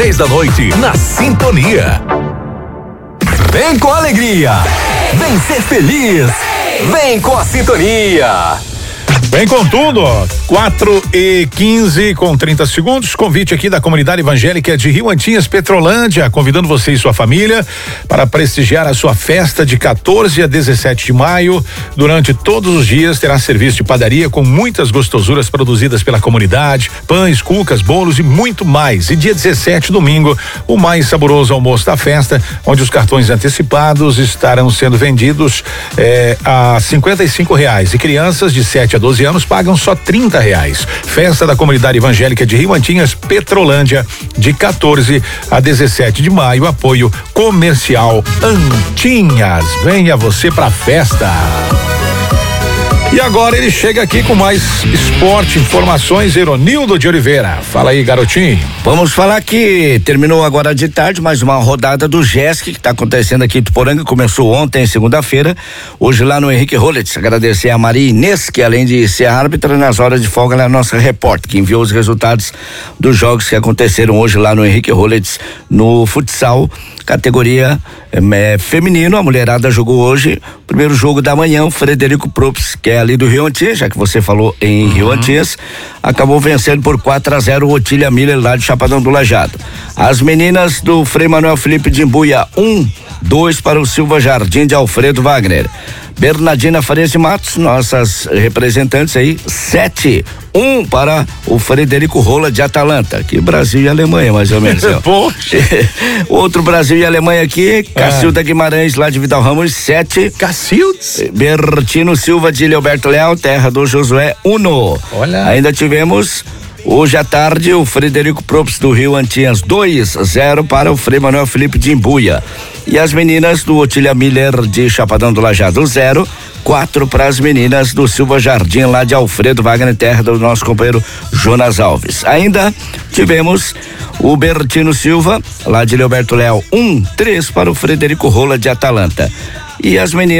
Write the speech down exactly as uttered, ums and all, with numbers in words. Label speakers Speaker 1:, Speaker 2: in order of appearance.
Speaker 1: dez da noite, na Sintonia. Vem com alegria, vem ser feliz, vem com a Sintonia.
Speaker 2: Vem com tudo, ó. quatro e quinze com trinta segundos. Convite aqui da comunidade evangélica de Rio Antinhas, Petrolândia, convidando você e sua família para prestigiar a sua festa de quatorze a dezessete de maio. Durante todos os dias terá serviço de padaria com muitas gostosuras produzidas pela comunidade, pães, cucas, bolos e muito mais. E dia dezessete, domingo, o mais saboroso almoço da festa, onde os cartões antecipados estarão sendo vendidos eh, a cinquenta e cinco reais e crianças de sete a doze anos pagam só trinta reais. Festa da comunidade evangélica de Rio Antinhas, Petrolândia, de quatorze a dezessete de maio. Apoio comercial Antinhas. Venha você pra festa. E agora ele chega aqui com mais esporte, informações, Eronildo de Oliveira. Fala aí, garotinho.
Speaker 3: Vamos falar que terminou agora de tarde mais uma rodada do G E S C que está acontecendo aqui em Tuporanga, começou ontem, segunda-feira, hoje lá no Henrique Rollets. Agradecer a Maria Inês, que além de ser árbitra, nas horas de folga ela é a nossa repórter, que enviou os resultados dos jogos que aconteceram hoje lá no Henrique Rollets no futsal, categoria é, feminino. A mulherada jogou hoje o primeiro jogo da manhã, o Frederico Props, que é ali do Rio Antinhas, já que você falou em uhum. Rio Antinhas, acabou vencendo por quatro a zero o Otília Miller lá de Chapadão do Lajado. As meninas do Frei Manuel Felipe de Imbuia, um, dois para o Silva Jardim de Alfredo Wagner. Bernardina Farias de Matos, nossas representantes aí, sete, um para o Frederico Rola de Atalanta, que Brasil e Alemanha, mais ou menos.
Speaker 2: Poxa.
Speaker 3: Outro Brasil e Alemanha aqui, Cacilda ah. Guimarães lá de Vidal Ramos, sete.
Speaker 2: Cacilda.
Speaker 3: Bertino Silva de Leoberto Leal, terra do Josué, uno.
Speaker 2: Olha.
Speaker 3: Ainda tivemos hoje à tarde o Frederico Props do Rio Antinhas, dois a zero para o Frei Manuel Felipe de Imbuia. E as meninas do Otília Miller de Chapadão do Lajado, zero, quatro para as meninas do Silva Jardim lá de Alfredo Wagner, terra do nosso companheiro Jonas Alves. Ainda tivemos o Bertino Silva lá de Leoberto Leal, um, três para o Frederico Rola de Atalanta. E as meninas